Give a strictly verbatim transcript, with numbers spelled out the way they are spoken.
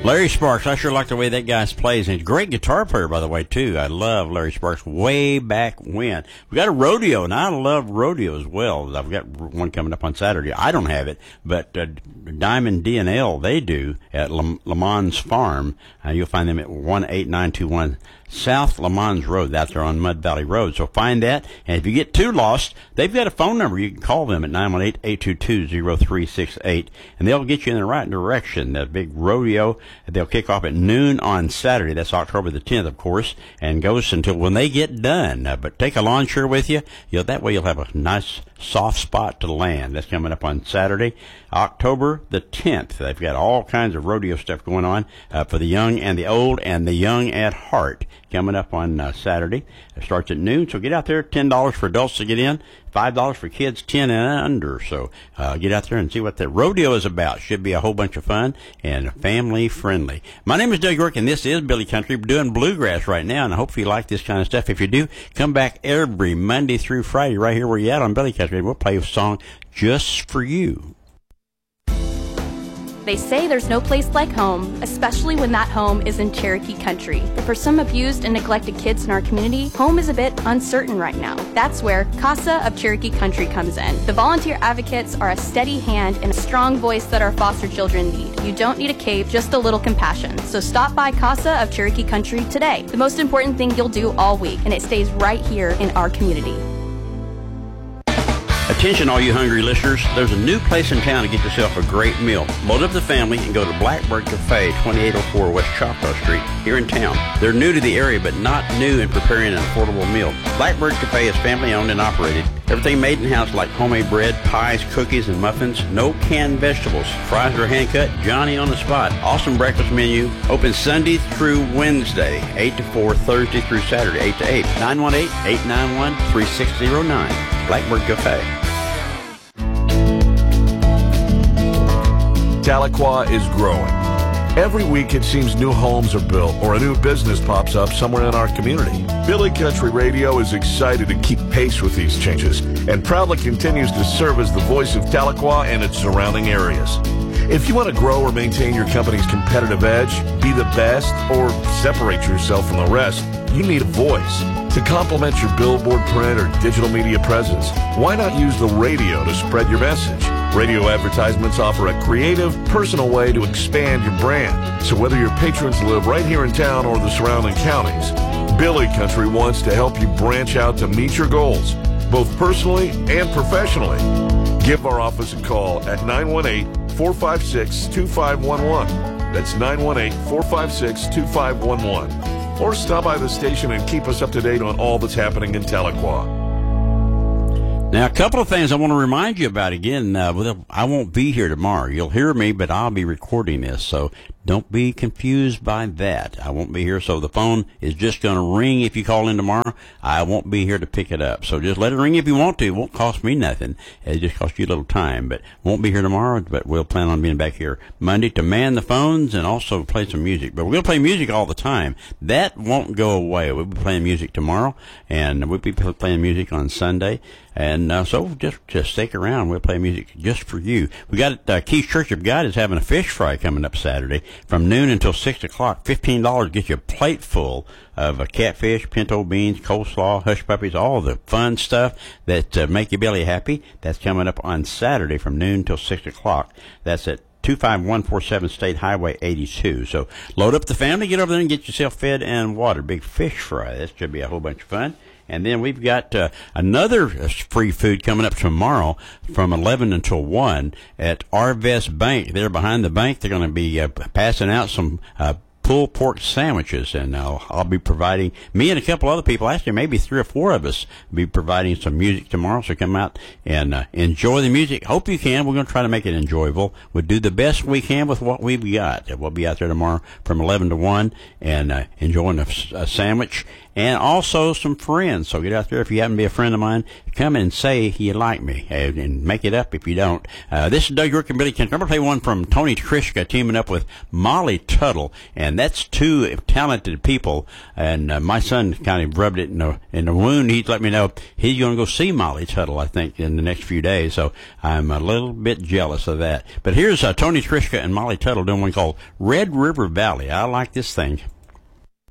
Larry Sparks, I sure like the way that guy plays. And he's a great guitar player, by the way, too. I love Larry Sparks way back when. We got a rodeo, and I love rodeo as well. I've got one coming up on Saturday. I don't have it, but uh, Diamond D and L, they do at Le, Le Mans Farm. Uh, you'll find them at one eight nine two one South Le Mans Road, out there on Mud Valley Road. So find that, and if you get too lost, they've got a phone number. You can call them at nine one eight, eight two two, zero three six eight, and they'll get you in the right direction. That big rodeo, they'll kick off at noon on Saturday. That's October the tenth, of course, and goes until when they get done. Uh, but take a lawn chair with you. You know, that way you'll have a nice soft spot to land. That's coming up on Saturday, October the tenth. They've got all kinds of rodeo stuff going on uh, for the young and the old and the young at heart, coming up on uh, Saturday. It starts at noon, so get out there. ten dollars for adults to get in, five dollars for kids ten and under. So uh, get out there and see what the rodeo is about. Should be a whole bunch of fun and family friendly. My name is Doug York, and this is Billy Country. We're doing bluegrass right now, and I hope you like this kind of stuff. If you do, come back every Monday through Friday right here where you're at on Billy Country, and we'll play a song just for you. They say there's no place like home, especially when that home is in Cherokee country. But for some abused and neglected kids in our community, home is a bit uncertain right now. That's where CASA of Cherokee Country comes in. The volunteer advocates are a steady hand and a strong voice that our foster children need. You don't need a cape, just a little compassion. So stop by CASA of Cherokee Country today. The most important thing you'll do all week, and it stays right here in our community. Attention, all you hungry listeners. There's a new place in town to get yourself a great meal. Load up the family and go to Blackbird Cafe, twenty-eight oh four West Choctaw Street, here in town. They're new to the area, but not new in preparing an affordable meal. Blackbird Cafe is family-owned and operated. Everything made in-house, like homemade bread, pies, cookies, and muffins. No canned vegetables. Fries are hand-cut, Johnny on the spot. Awesome breakfast menu. Open Sunday through Wednesday, eight to four, Thursday through Saturday, eight to eight. nine one eight, eight nine one, three six zero nine. Blackbird Cafe. Tahlequah is growing. Every week it seems new homes are built or a new business pops up somewhere in our community. Billy Country Radio is excited to keep pace with these changes and proudly continues to serve as the voice of Tahlequah and its surrounding areas. If you want to grow or maintain your company's competitive edge, be the best, or separate yourself from the rest, you need a voice. To complement your billboard, print, or digital media presence, why not use the radio to spread your message? Radio advertisements offer a creative, personal way to expand your brand. So whether your patrons live right here in town or the surrounding counties, Billy Country wants to help you branch out to meet your goals, both personally and professionally. Give our office a call at nine one eight, four five six, two five one one. That's nine one eight, four five six, two five one one. Or stop by the station and keep us up to date on all that's happening in Tahlequah. Now, a couple of things I want to remind you about again. Uh, I won't be here tomorrow. You'll hear me, but I'll be recording this, so don't be confused by that. I won't be here, so the phone is just going to ring if you call in tomorrow. I won't be here to pick it up, so just let it ring if you want to. It won't cost me nothing. It just costs you a little time, but won't be here tomorrow, but we'll plan on being back here Monday to man the phones and also play some music. But we're going to play music all the time. That won't go away. We'll be playing music tomorrow, and we'll be playing music on Sunday. And uh, so just just stick around. We'll play music just for you. We got uh, Keith's Church of God is having a fish fry coming up Saturday from noon until six o'clock. fifteen dollars gets you a plate full of uh, catfish, pinto beans, coleslaw, hush puppies, all the fun stuff that uh, make your belly happy. That's coming up on Saturday from noon until six o'clock. That's at two five one four seven State Highway eighty-two. So load up the family, get over there and get yourself fed and watered. Big fish fry. That should be a whole bunch of fun. And then we've got uh, another free food coming up tomorrow from eleven until one at Arvest Bank. They're behind the bank. They're going to be uh, passing out some uh, pulled pork sandwiches, and I'll, I'll be providing, me and a couple other people, actually maybe three or four of us, be providing some music tomorrow. So come out and uh, enjoy the music. Hope you can. We're going to try to make it enjoyable. We'll do the best we can with what we've got. We'll be out there tomorrow from eleven to one and uh, enjoying a, a sandwich and also some friends. So get out there if you happen to be a friend of mine. Come and say you like me, and, and make it up if you don't. Uh, this is Doug York and Billy Country. I'm going to play one from Tony Trischka teaming up with Molly Tuttle, and that's two talented people. And uh, my son kind of rubbed it in the in the wound. He's let me know he's going to go see Molly Tuttle, I think, in the next few days. So I'm a little bit jealous of that. But here's uh, Tony Trischka and Molly Tuttle doing one called Red River Valley. I like this thing.